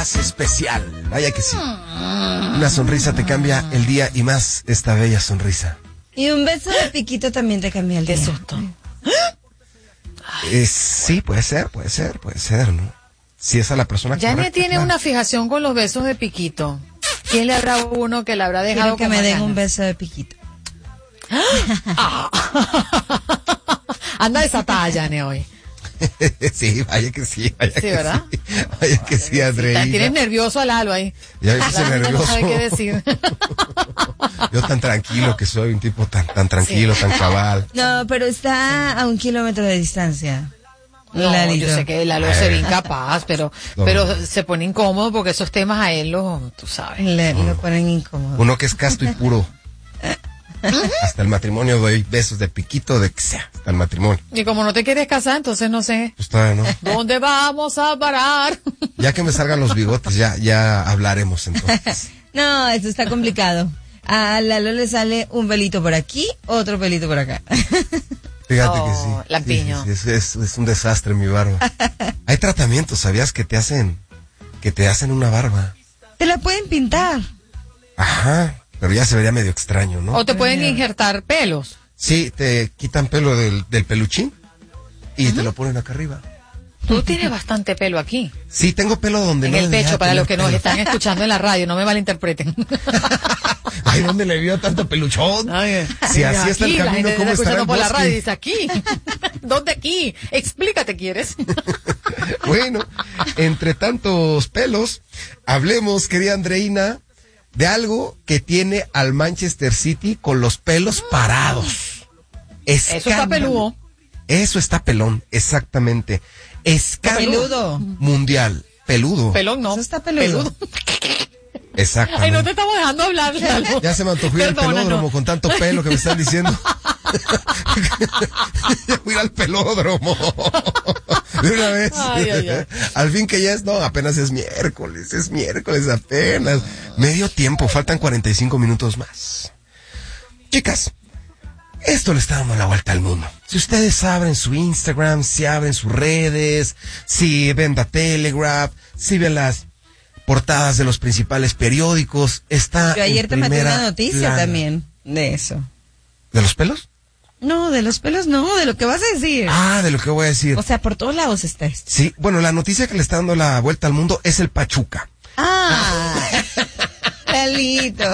hace especial. Vaya que sí. Una sonrisa te cambia el día y más esta bella sonrisa. Y un beso de piquito también te cambia el día. De susto. Sí, puede ser, ¿no? Si es a la persona correcta. Janet tiene una fijación con los besos de piquito. ¿Quién le habrá uno que le habrá dejado Quiero que me den un beso de piquito. Anda desatada, Janet, hoy. Sí, vaya que sí. Sí, ¿verdad? Vaya que sí, Andreina. Tienes nervioso a Lalo ahí. Ya me puse nervioso. No sabe qué decir. Yo tan tranquilo que soy, un tipo tan tranquilo, tan cabal. No, pero está a 1 kilómetro de distancia. No, Lalito. yo sé que Lalo sería incapaz, pero se pone incómodo porque esos temas a él tú sabes. Lo ponen incómodo. Uno que es casto y puro. Hasta el matrimonio doy besos de piquito, de que sea, hasta el matrimonio. Y como no te quieres casar, entonces no sé. Pues todavía no. ¿Dónde vamos a parar? Ya que me salgan los bigotes, ya hablaremos entonces. No, esto está complicado. A Lalo le sale un pelito por aquí, otro pelito por acá. Fíjate que sí. Lampiño. Sí, es un desastre mi barba. Hay tratamientos, ¿sabías? Que te hacen una barba. Te la pueden pintar. Ajá, pero ya se vería medio extraño, ¿no? O te pueden injertar pelos. Sí, te quitan pelo del peluchín y te lo ponen acá arriba. Tú tienes bastante pelo aquí. Sí, tengo pelo donde en no el debería pecho, para tener los que nos pelo. están escuchando en la radio, no me malinterpreten. Ay, ¿dónde le vio tanto peluchón? Ay, Si así está el aquí, camino, la gente ¿cómo está estará escuchando el por la bosque? radio y dice aquí. ¿Dónde aquí? Explícate, ¿quieres? Bueno, entre tantos pelos, hablemos, querida Andreina, de algo que tiene al Manchester City con los pelos parados. Eso está peludo. Eso está pelón, exactamente. Escándalo Peludo. mundial. Peludo. Pelón no. Eso está peludo. Exactamente. Ay, no te estamos dejando hablar, Lalo. Ya se me antojó ir al pelódromo con tanto pelo que me están diciendo. Ya voy a ir al pelódromo. De una vez. Ay. Al fin que ya apenas es miércoles apenas. Medio tiempo, faltan 45 minutos más. Chicas, esto le está dando la vuelta al mundo. Si ustedes abren su Instagram, si abren sus redes, si ven The Telegraph, si ven las portadas de los principales periódicos, está Yo ayer en te metí primera una noticia plana. también de eso. ¿De los pelos? No, de los pelos no, de lo que vas a decir. Ah, de lo que voy a decir. O sea, por todos lados está esto. Sí, bueno, la noticia que le está dando la vuelta al mundo es el Pachuca. Ah, Lalito.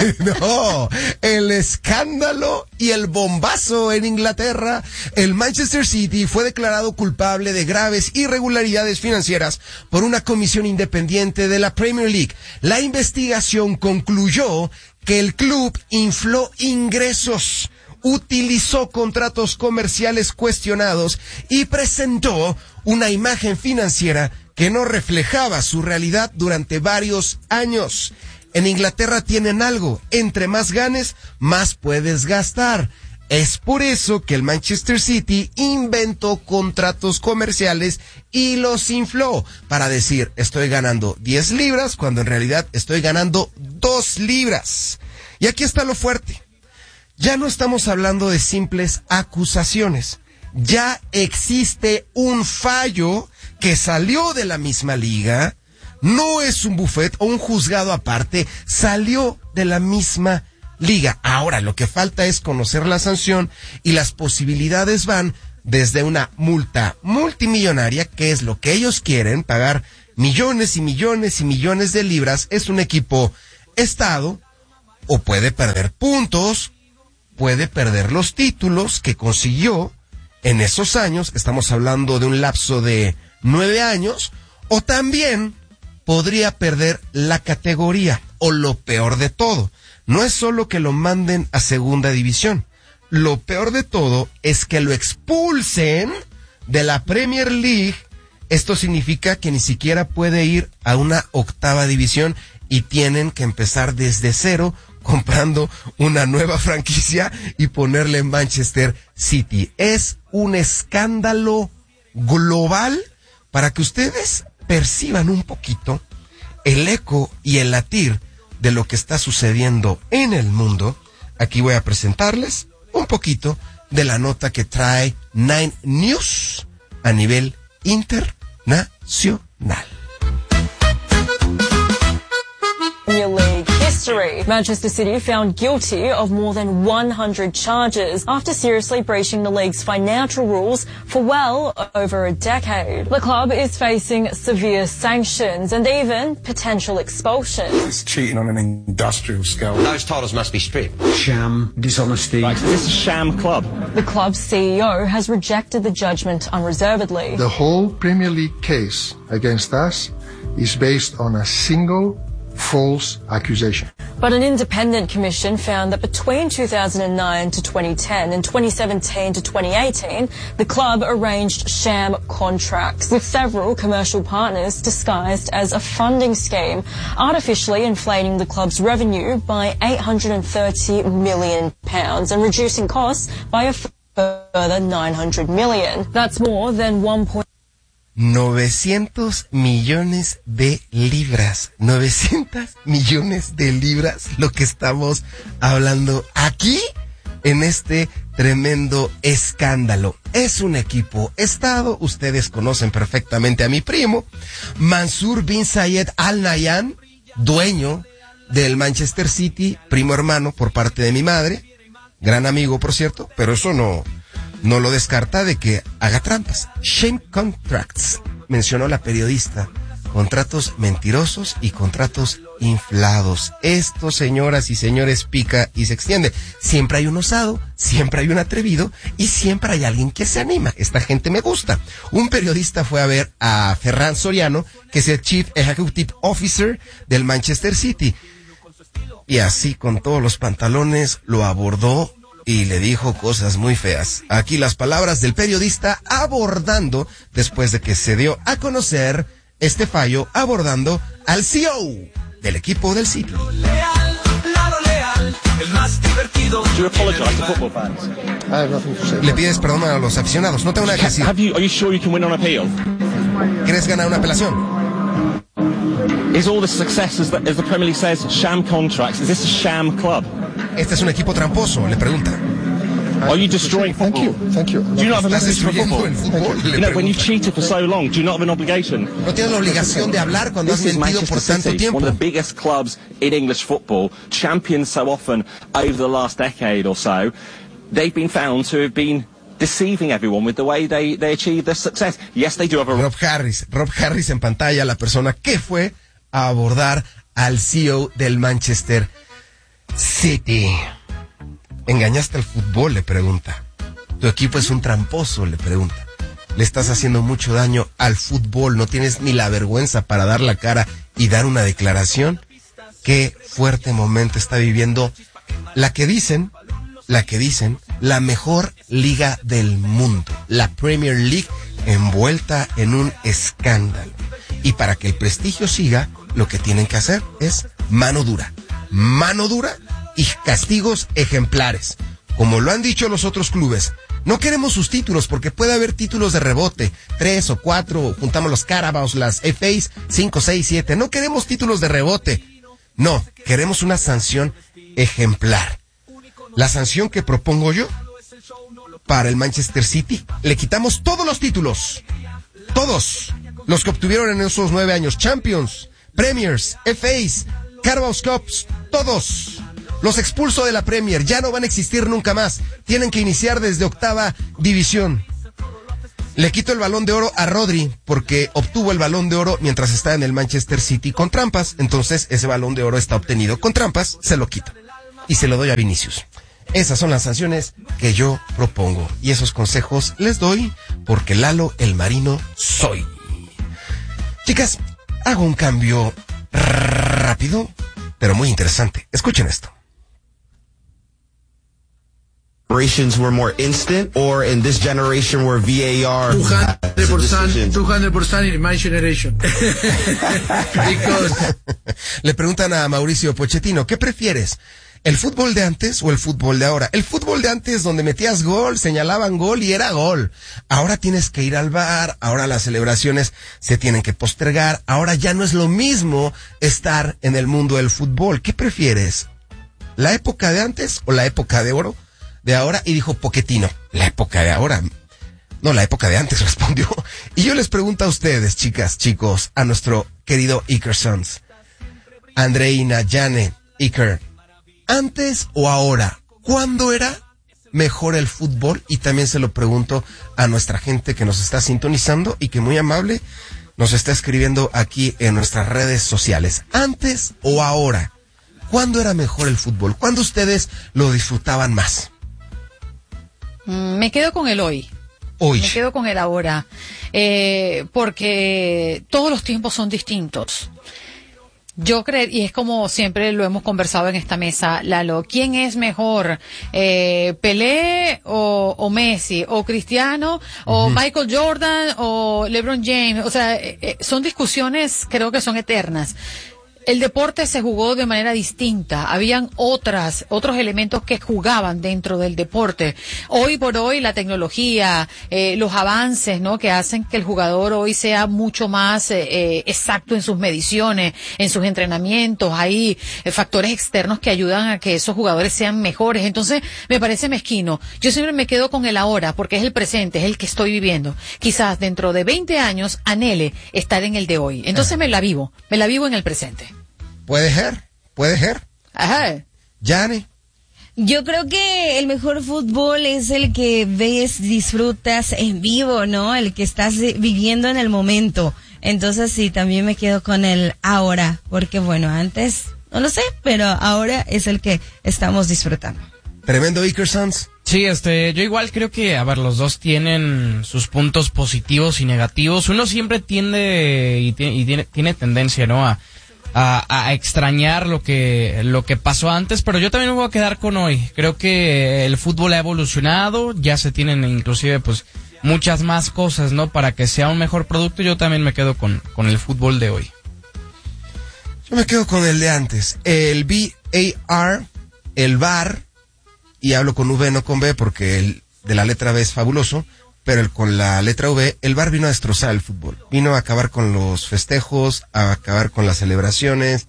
No, el escándalo y el bombazo en Inglaterra. El Manchester City fue declarado culpable de graves irregularidades financieras por una comisión independiente de la Premier League. La investigación concluyó que el club infló ingresos, utilizó contratos comerciales cuestionados y presentó una imagen financiera que no reflejaba su realidad durante varios años. En Inglaterra tienen algo, entre más ganes, más puedes gastar. Es por eso que el Manchester City inventó contratos comerciales y los infló para decir, estoy ganando 10 libras cuando en realidad estoy ganando 2 libras. Y aquí está lo fuerte. Ya no estamos hablando de simples acusaciones. Ya existe un fallo que salió de la misma liga. No es un buffet o un juzgado aparte, salió de la misma liga. Ahora, lo que falta es conocer la sanción y las posibilidades van desde una multa multimillonaria, que es lo que ellos quieren, pagar millones y millones y millones de libras. Es un equipo estado, o puede perder puntos, puede perder los títulos que consiguió en esos años, estamos hablando de un lapso de 9 años, o también podría perder la categoría, o lo peor de todo, no es solo que lo manden a segunda división, lo peor de todo es que lo expulsen de la Premier League. Esto significa que ni siquiera puede ir a una octava división y tienen que empezar desde cero comprando una nueva franquicia y ponerle en Manchester City. Es un escándalo global para que ustedes perciban un poquito el eco y el latir de lo que está sucediendo en el mundo. Aquí voy a presentarles un poquito de la nota que trae Nine News a nivel internacional. history. Manchester City found guilty of more than 100 charges after seriously breaching the league's financial rules for well over a decade. The club is facing severe sanctions and even potential expulsion. It's cheating on an industrial scale. Those titles must be stripped. Sham, dishonesty. Right, this is a sham club. The club's CEO has rejected the judgment unreservedly. The whole Premier League case against us is based on a single false accusation. But an independent commission found that between 2009 to 2010 and 2017 to 2018, the club arranged sham contracts with several commercial partners disguised as a funding scheme, artificially inflating the club's revenue by £830 million and reducing costs by a further 900 million. That's more than 900 millones de libras. 900 millones de libras, lo que estamos hablando aquí en este tremendo escándalo. Es un equipo estado, ustedes conocen perfectamente a mi primo, Mansour bin Zayed Al Nahyan, dueño del Manchester City, primo hermano por parte de mi madre, gran amigo por cierto, pero eso no lo descarta de que haga trampas. Shame contracts, mencionó la periodista, contratos mentirosos y contratos inflados. Esto, señoras y señores, pica y se extiende. Siempre hay un osado, siempre hay un atrevido y siempre hay alguien que se anima. Esta gente me gusta. Un periodista fue a ver a Ferran Soriano, que es el Chief Executive Officer del Manchester City. Y así, con todos los pantalones, lo abordó y le dijo cosas muy feas. Aquí las palabras del periodista abordando, después de que se dio a conocer este fallo, abordando al CEO del equipo del City. Do you apologize to football fans? I have nothing to say. Le pides perdón a los aficionados, no tengo nada que decir. Are you sure you can win on appeal? ¿Quieres ganar una apelación? Is all this success, as the Premier League says, sham contracts? Is this a sham club? Este es un equipo tramposo, le pregunta. Are you destroying football? Thank you. Do you not have a ¿Estás message for destruyendo football? el fútbol? Le You know, when pregunta. you've cheated for so long, do you not have an obligation? No tienes la obligación de hablar cuando has This is mentido Manchester por tanto City, tiempo. one of the biggest clubs in English football, champions so often over the last decade or so. They've been found to have been deceiving everyone with the way they achieve their success. Yes, they do have a... Rob Harris en pantalla, la persona que fue a abordar al CEO del Manchester City. ¿Engañaste al fútbol?, le pregunta. ¿Tu equipo es un tramposo?, le pregunta. Le estás haciendo mucho daño al fútbol, no tienes ni la vergüenza para dar la cara y dar una declaración. Qué fuerte momento está viviendo la que dicen, la mejor liga del mundo, la Premier League, envuelta en un escándalo. Y para que el prestigio siga, lo que tienen que hacer es mano dura y castigos ejemplares. Como lo han dicho los otros clubes, no queremos sus títulos porque puede haber títulos de rebote, 3 o 4, juntamos los Carabaos, las FAs, 5, 6, 7, no queremos títulos de rebote. No, queremos una sanción ejemplar. La sanción que propongo yo para el Manchester City, le quitamos todos los títulos, todos los que obtuvieron en esos 9 años, Champions, Premiers, FAs, Carabao Cups, todos. Los expulso de la Premier, ya no van a existir nunca más. Tienen que iniciar desde 8ª división. Le quito el Balón de Oro a Rodri, porque obtuvo el Balón de Oro mientras está en el Manchester City con trampas. Entonces ese Balón de Oro está obtenido con trampas, se lo quito. Y se lo doy a Vinicius. Esas son las sanciones que yo propongo. Y esos consejos les doy porque Lalo el Marino soy. Chicas, hago un cambio rápido, pero muy interesante. Escuchen esto. Were more instant, or in this generation where VAR 200% in my generation. Because... Le preguntan a Mauricio Pochettino, ¿qué prefieres? ¿El fútbol de antes o el fútbol de ahora? El fútbol de antes, donde metías gol, señalaban gol y era gol. Ahora tienes que ir al VAR, ahora las celebraciones se tienen que postergar, ahora ya no es lo mismo estar en el mundo del fútbol. ¿Qué prefieres? ¿La época de antes o la época de oro? De ahora, y dijo Pochettino, la época de ahora. No, la época de antes, respondió. Y yo les pregunto a ustedes, chicas, chicos, a nuestro querido Iker Sons, Andreina, Jane Iker, ¿antes o ahora? ¿Cuándo era mejor el fútbol? Y también se lo pregunto a nuestra gente que nos está sintonizando y que muy amable nos está escribiendo aquí en nuestras redes sociales. ¿Antes o ahora? ¿Cuándo era mejor el fútbol? ¿Cuándo ustedes lo disfrutaban más? Me quedo con el hoy. Hoy. Me quedo con el ahora. Porque todos los tiempos son distintos. Yo creo, y es como siempre lo hemos conversado en esta mesa, Lalo, ¿quién es mejor? ¿Pelé o Messi? ¿O Cristiano? ¿O Michael Jordan? ¿O LeBron James? O sea, son discusiones, creo que son eternas. El deporte se jugó de manera distinta. Habían otros elementos que jugaban dentro del deporte. Hoy por hoy la tecnología, los avances, ¿no? Que hacen que el jugador hoy sea mucho más exacto en sus mediciones, en sus entrenamientos. Hay factores externos que ayudan a que esos jugadores sean mejores. Entonces, me parece mezquino. Yo siempre me quedo con el ahora, porque es el presente, es el que estoy viviendo. Quizás dentro de 20 años anhele estar en el de hoy. Entonces me la vivo en el presente. Puede ser. Ajá. Yane. Yo creo que el mejor fútbol es el que ves, disfrutas en vivo, ¿no? El que estás viviendo en el momento. Entonces sí, también me quedo con el ahora, porque bueno, antes no lo sé, pero ahora es el que estamos disfrutando. Tremendo Iker Sanz. Sí, yo igual creo que, a ver, los dos tienen sus puntos positivos y negativos. Uno siempre tiende y tiene tendencia, ¿no? A extrañar lo que pasó antes, pero yo también me voy a quedar con hoy. Creo que el fútbol ha evolucionado, ya se tienen inclusive pues muchas más cosas, ¿no? Para que sea un mejor producto. Yo también me quedo con el fútbol de hoy. Yo me quedo con el de antes, el VAR, el VAR, y hablo con V, no con B, porque el de la letra B es fabuloso, pero con la letra V, el VAR vino a destrozar el fútbol. Vino a acabar con los festejos, a acabar con las celebraciones.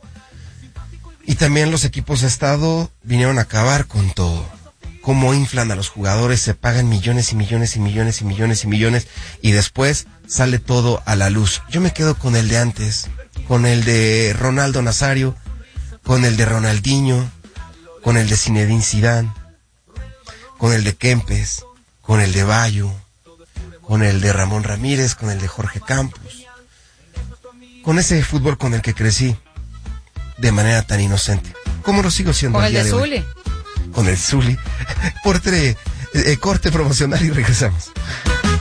Y también los equipos de estado vinieron a acabar con todo. Cómo inflan a los jugadores, se pagan millones y millones y millones y millones y millones, y después sale todo a la luz. Yo me quedo con el de antes, con el de Ronaldo Nazario, con el de Ronaldinho, con el de Zinedine Zidane, con el de Kempes, con el de Bayo, con el de Ramón Ramírez, con el de Jorge Campos, con ese fútbol con el que crecí de manera tan inocente. ¿Cómo lo sigo siendo Con al el día de de hoy? Con el Zuli. Corte promocional y regresamos.